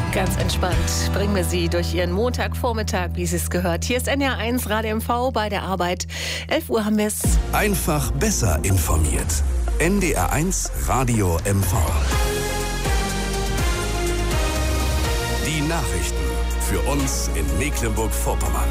Ganz entspannt bringen wir Sie durch Ihren Montagvormittag, wie Sie es gehört. Hier ist NR1 Radio MV bei der Arbeit. 11 Uhr haben wir es. Einfach besser informiert. NDR1 Radio MV. Die Nachrichten für uns in Mecklenburg-Vorpommern.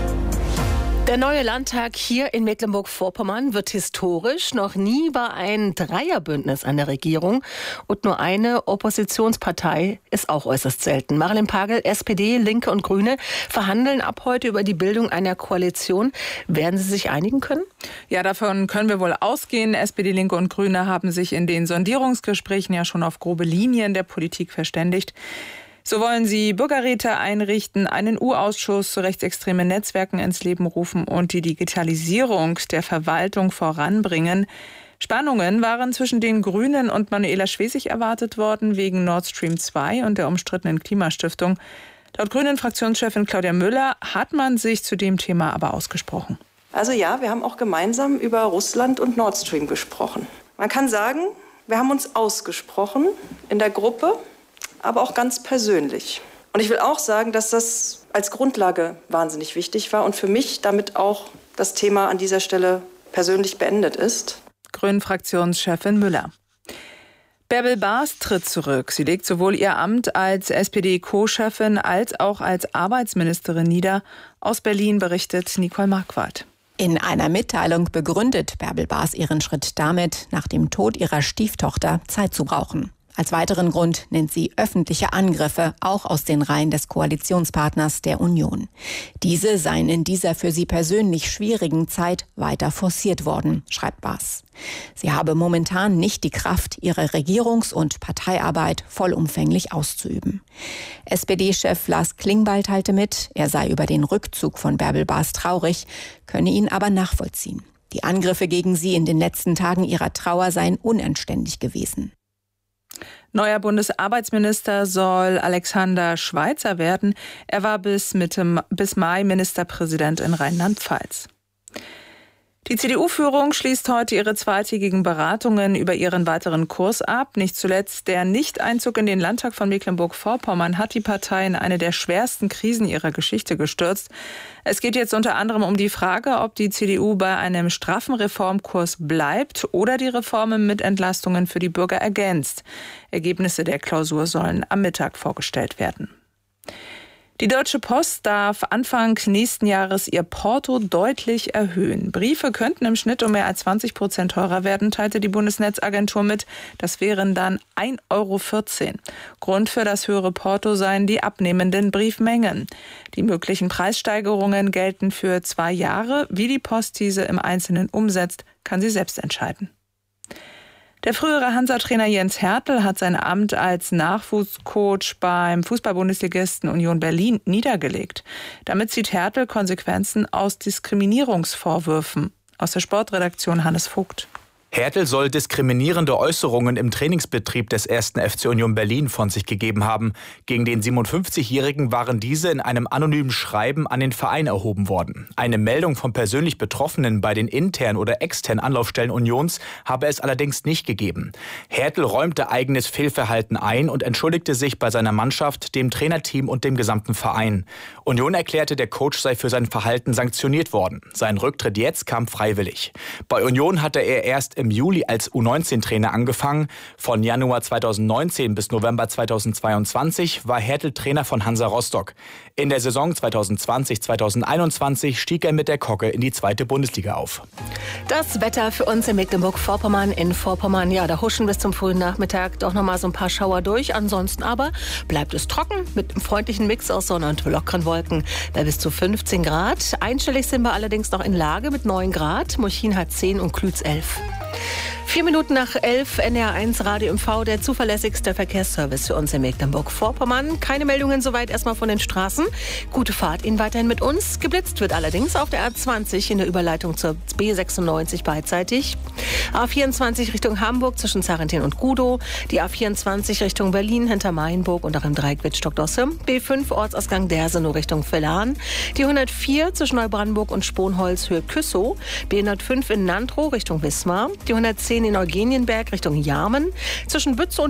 Der neue Landtag hier in Mecklenburg-Vorpommern wird historisch. Noch nie war ein Dreierbündnis an der Regierung und nur eine Oppositionspartei ist auch äußerst selten. Marilyn Pagel, SPD, Linke und Grüne verhandeln ab heute über die Bildung einer Koalition. Werden sie sich einigen können? Ja, davon können wir wohl ausgehen. SPD, Linke und Grüne haben sich in den Sondierungsgesprächen ja schon auf grobe Linien der Politik verständigt. So wollen sie Bürgerräte einrichten, einen U-Ausschuss zu rechtsextremen Netzwerken ins Leben rufen und die Digitalisierung der Verwaltung voranbringen. Spannungen waren zwischen den Grünen und Manuela Schwesig erwartet worden wegen Nord Stream 2 und der umstrittenen Klimastiftung. Laut Grünen-Fraktionschefin Claudia Müller hat man sich zu dem Thema aber ausgesprochen. Also ja, wir haben auch gemeinsam über Russland und Nord Stream gesprochen. Man kann sagen, wir haben uns ausgesprochen in der Gruppe, aber auch ganz persönlich. Und ich will auch sagen, dass das als Grundlage wahnsinnig wichtig war und für mich damit auch das Thema an dieser Stelle persönlich beendet ist. Grünen-Fraktionschefin Müller. Bärbel Baas tritt zurück. Sie legt sowohl ihr Amt als SPD-Co-Chefin als auch als Arbeitsministerin nieder. Aus Berlin berichtet Nicole Marquardt. In einer Mitteilung begründet Bärbel Baas ihren Schritt damit, nach dem Tod ihrer Stieftochter Zeit zu brauchen. Als weiteren Grund nennt sie öffentliche Angriffe, auch aus den Reihen des Koalitionspartners der Union. Diese seien in dieser für sie persönlich schwierigen Zeit weiter forciert worden, schreibt Baas. Sie habe momentan nicht die Kraft, ihre Regierungs- und Parteiarbeit vollumfänglich auszuüben. SPD-Chef Lars Klingbeil teilte mit, er sei über den Rückzug von Bärbel Baas traurig, könne ihn aber nachvollziehen. Die Angriffe gegen sie in den letzten Tagen ihrer Trauer seien unanständig gewesen. Neuer Bundesarbeitsminister soll Alexander Schweitzer werden. Er war bis Mai Ministerpräsident in Rheinland-Pfalz. Die CDU-Führung schließt heute ihre zweitägigen Beratungen über ihren weiteren Kurs ab. Nicht zuletzt der Nichteinzug in den Landtag von Mecklenburg-Vorpommern hat die Partei in eine der schwersten Krisen ihrer Geschichte gestürzt. Es geht jetzt unter anderem um die Frage, ob die CDU bei einem straffen Reformkurs bleibt oder die Reformen mit Entlastungen für die Bürger ergänzt. Ergebnisse der Klausur sollen am Mittag vorgestellt werden. Die Deutsche Post darf Anfang nächsten Jahres ihr Porto deutlich erhöhen. Briefe könnten im Schnitt um mehr als 20% teurer werden, teilte die Bundesnetzagentur mit. Das wären dann 1,14 €. Grund für das höhere Porto seien die abnehmenden Briefmengen. Die möglichen Preissteigerungen gelten für 2 Jahre. Wie die Post diese im Einzelnen umsetzt, kann sie selbst entscheiden. Der frühere Hansa-Trainer Jens Hertel hat sein Amt als Nachwuchscoach beim Fußball-Bundesligisten Union Berlin niedergelegt. Damit zieht Hertel Konsequenzen aus Diskriminierungsvorwürfen. Aus der Sportredaktion Hannes Vogt. Hertel soll diskriminierende Äußerungen im Trainingsbetrieb des 1. FC Union Berlin von sich gegeben haben. Gegen den 57-Jährigen waren diese in einem anonymen Schreiben an den Verein erhoben worden. Eine Meldung von persönlich Betroffenen bei den internen oder externen Anlaufstellen Unions habe es allerdings nicht gegeben. Hertel räumte eigenes Fehlverhalten ein und entschuldigte sich bei seiner Mannschaft, dem Trainerteam und dem gesamten Verein. Union erklärte, der Coach sei für sein Verhalten sanktioniert worden. Sein Rücktritt jetzt kam freiwillig. Bei Union hatte er erst im Juli als U19-Trainer angefangen. Von Januar 2019 bis November 2022 war Hertel Trainer von Hansa Rostock. In der Saison 2020/2021 stieg er mit der Kogge in die 2. Bundesliga auf. Das Wetter für uns in Mecklenburg-Vorpommern. In Vorpommern, ja, da huschen bis zum frühen Nachmittag doch noch mal so ein paar Schauer durch. Ansonsten aber bleibt es trocken mit einem freundlichen Mix aus Sonne und lockeren Wolken bei bis zu 15 Grad. Einstellig sind wir allerdings noch in Lage mit 9 Grad. Murchin hat 10 und Klütz 11. 4 Minuten nach 11, NR1 Radio MV, der zuverlässigste Verkehrsservice für uns in Mecklenburg-Vorpommern. Keine Meldungen soweit erstmal von den Straßen. Gute Fahrt Ihnen weiterhin mit uns. Geblitzt wird allerdings auf der A20 in der Überleitung zur B96 beidseitig. A24 Richtung Hamburg zwischen Zarentin und Gudow. Die A24 Richtung Berlin hinter Mainburg und auch im Dreieck Wittstock-Dosse. B5 Ortsausgang Dersenow Richtung Villahn. Die 104 zwischen Neubrandenburg und Sponholz Höhe Küssow. B105 in Nantrow Richtung Wismar. Die 110 in Eugenienberg Richtung Jarmen. Zwischen Bützow und